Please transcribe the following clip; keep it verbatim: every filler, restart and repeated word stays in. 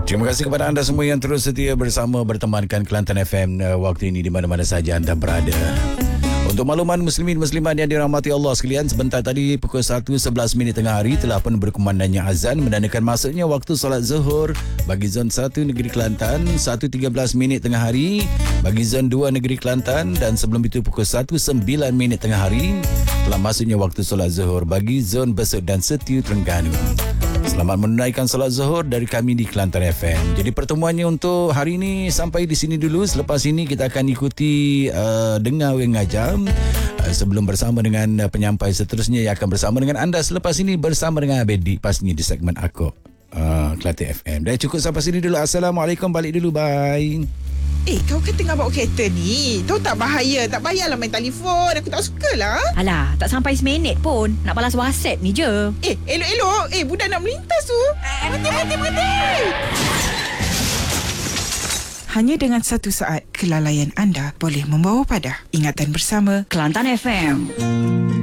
Terima kasih kepada anda semua yang terus setia bersama bertemankan Kelantan F M uh, waktu ini di mana-mana saja anda berada. Untuk makluman muslimin muslimat yang dirahmati Allah sekalian, sebentar tadi pukul satu sebelas minit tengah hari telah pun berkumandangnya azan menandakan masuknya waktu solat zuhur bagi zon satu negeri Kelantan. Satu tiga belas minit tengah hari bagi zon dua negeri Kelantan, dan sebelum itu pukul satu sembilan minit tengah hari telah masuknya waktu solat zuhur bagi zon Besut dan Setiu Terengganu. Selamat menunaikan solat zuhur dari kami di Kelantan F M. Jadi pertemuannya untuk hari ini sampai di sini dulu. Selepas ini kita akan ikuti uh, Dengar Weng Ngajam uh, sebelum bersama dengan uh, penyampai seterusnya yang akan bersama dengan anda selepas ini bersama dengan Abedi pastinya di segmen Aku uh, Kelantan F M. Dah cukup sampai sini dulu. Assalamualaikum, balik dulu, bye. Eh, kau kan tengah bawa kereta ni. Tahu tak bahaya? Tak payahlah main telefon. Aku tak suka lah. Alah, tak sampai seminit pun. Nak balas WhatsApp ni je. Eh, elok-elok. Eh, budak nak melintas tu. Berhenti, berhenti, berhenti. Hanya dengan satu saat, kelalaian anda boleh membawa pada ingatan bersama Kelantan F M.